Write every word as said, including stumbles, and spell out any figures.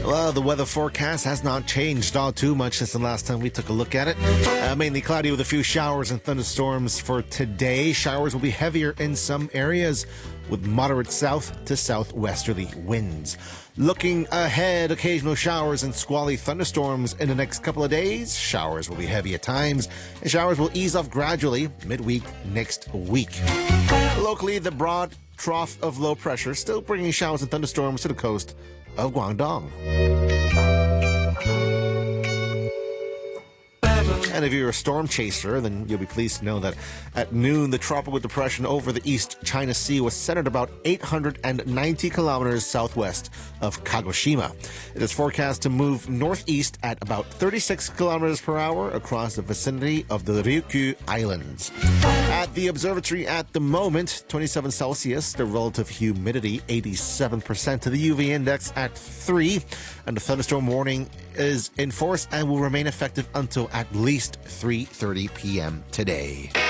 Well, the weather forecast has not changed all too much since the last time we took a look at it. Uh, mainly cloudy with a few showers and thunderstorms for today. Showers will be heavier in some areas with moderate south to southwesterly winds. Looking ahead, occasional showers and squally thunderstorms in the next couple of days. Showers will be heavy at times, and showers will ease off gradually midweek next week. Locally, the broad trough of low pressure still bringing showers and thunderstorms to the coast of Guangdong. And if you're a storm chaser, then you'll be pleased to know that at noon, the tropical depression over the East China Sea was centered about eight hundred ninety kilometers southwest of Kagoshima. It is forecast to move northeast at about thirty-six kilometers per hour across the vicinity of the Ryukyu Islands. At the observatory at the moment, twenty-seven Celsius, the relative humidity eighty-seven percent, to the U V index at three, and the thunderstorm warning is in force and will remain effective until at least three thirty p.m. today.